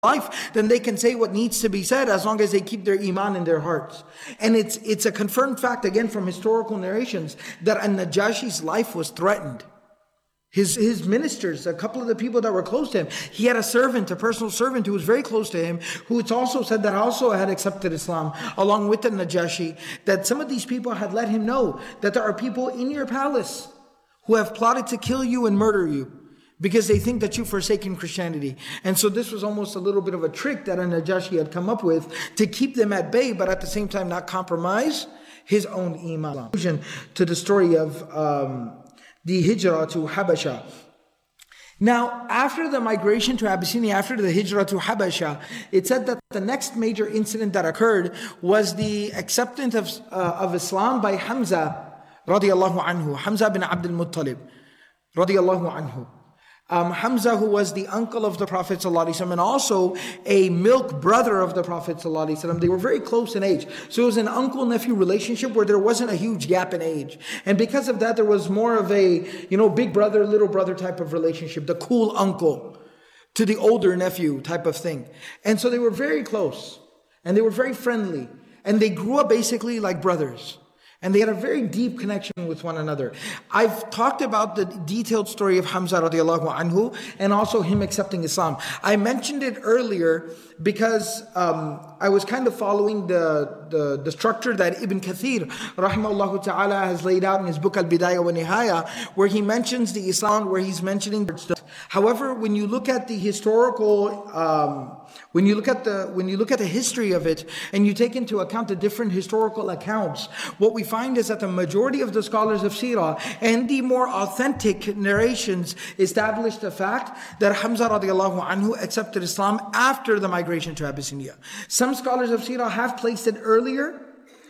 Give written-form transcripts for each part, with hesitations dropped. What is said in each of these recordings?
life, then they can say what needs to be said as long as they keep their iman in their hearts. And it's a confirmed fact, again, from historical narrations, that An-Najashi's life was threatened. His ministers, a couple of the people that were close to him, he had a servant, a personal servant who was very close to him, who it's also said that also had accepted Islam, along with the Najashi, that some of these people had let him know that there are people in your palace who have plotted to kill you and murder you, because they think that you've forsaken Christianity. And so this was almost a little bit of a trick that An-Najashi had come up with to keep them at bay, but at the same time not compromise his own iman. To the story of the hijrah to Habasha. Now, after the migration to Abyssinia, after the hijrah to Habasha, it said that the next major incident that occurred was the acceptance of Islam by Hamza radiallahu anhu, Hamza bin Abdul Muttalib radiallahu anhu. Hamza, who was the uncle of the Prophet ﷺ and also a milk brother of the Prophet ﷺ. They were very close in age. So it was an uncle-nephew relationship where there wasn't a huge gap in age. And because of that, there was more of a, big brother, little brother type of relationship, the cool uncle to the older nephew type of thing. And so they were very close and they were very friendly and they grew up basically like brothers. And they had a very deep connection with one another. I've talked about the detailed story of Hamza radiallahu anhu and also him accepting Islam. I mentioned it earlier because I was kind of following the structure that Ibn Kathir rahimahullah ta'ala has laid out in his book Al-Bidayah wa Nihaya, where he mentions the Islam, where he's mentioning. However, when you look at the historical, when you look at the history of it, and you take into account the different historical accounts, what we find is that the majority of the scholars of Sirah and the more authentic narrations establish the fact that Hamza radiallahu anhu accepted Islam after the migration to Abyssinia. Some scholars of Sirah have placed it earlier,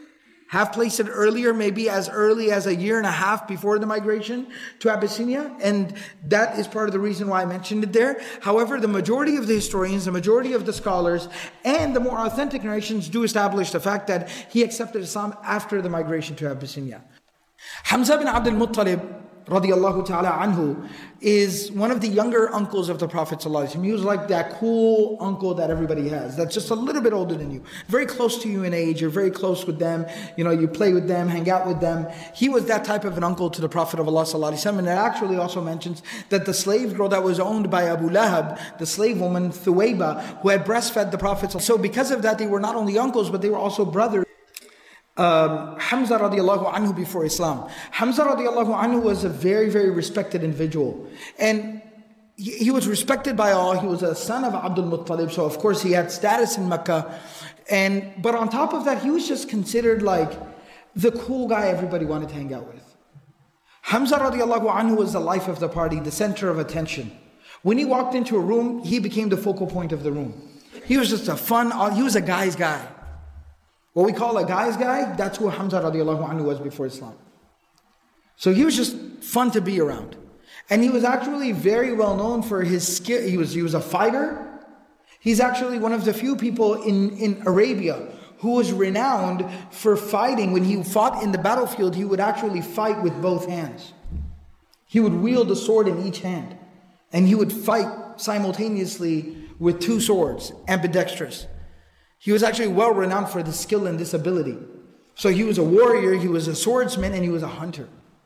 maybe as early as a year and a half before the migration to Abyssinia, and that is part of the reason why I mentioned it there. However, the majority of the historians, the majority of the scholars, and the more authentic narrations do establish the fact that he accepted Islam after the migration to Abyssinia. Hamza bin Abdul Muttalib radiallahu ta'ala anhu is one of the younger uncles of the Prophet ﷺ. He was like that cool uncle that everybody has, that's just a little bit older than you, very close to you in age, you're very close with them, you play with them, hang out with them. He was that type of an uncle to the Prophet of Allah ﷺ. And it actually also mentions that the slave girl that was owned by Abu Lahab, the slave woman Thuwayba, who had breastfed the Prophet. So because of that, they were not only uncles, but they were also brothers. Hamza radiallahu anhu before Islam. Hamza radiallahu anhu was a very, very respected individual. And he was respected by all. He was a son of Abdul Muttalib, so of course he had status in Mecca. But on top of that, he was just considered like the cool guy everybody wanted to hang out with. Hamza radiallahu anhu was the life of the party, the center of attention. When he walked into a room, he became the focal point of the room. He was just he was a guy's guy. What we call a guy's guy, that's who Hamza radiallahu anhu was before Islam. So he was just fun to be around. And he was actually very well known for his skill. He was a fighter. He's actually one of the few people in Arabia who was renowned for fighting. When he fought in the battlefield, he would actually fight with both hands. He would wield a sword in each hand. And he would fight simultaneously with two swords, ambidextrous. He was actually well renowned for this skill and this ability. So he was a warrior, he was a swordsman, and he was a hunter.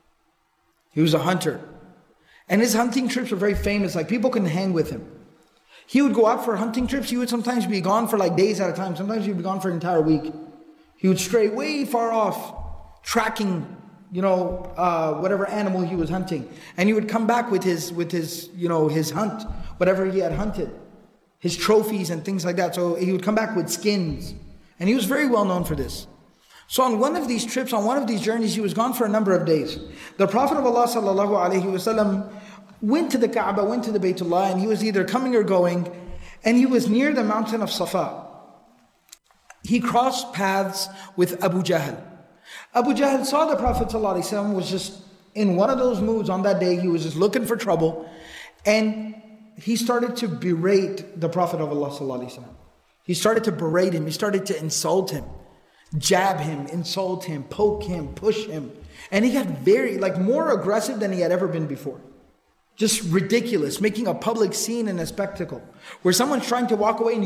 And his hunting trips were very famous, like people couldn't hang with him. He would go out for hunting trips, he would sometimes be gone for like days at a time, sometimes he would be gone for an entire week. He would stray way far off, tracking, whatever animal he was hunting. And he would come back with his hunt, whatever he had hunted. His trophies and things like that. So he would come back with skins. And he was very well known for this. So on one of these trips, on one of these journeys, he was gone for a number of days. The Prophet of Allah ﷺ went to the Kaaba, went to the Baytullah, and he was either coming or going, and he was near the mountain of Safa. He crossed paths with Abu Jahl. Abu Jahl saw the Prophet ﷺ was just in one of those moods on that day. He was just looking for trouble. And he started to berate the Prophet of Allah ﷺ. He started to berate him. He started to insult him, jab him, insult him, poke him, push him. And he got very, more aggressive than he had ever been before. just ridiculous, making a public scene and a spectacle, where someone's trying to walk away and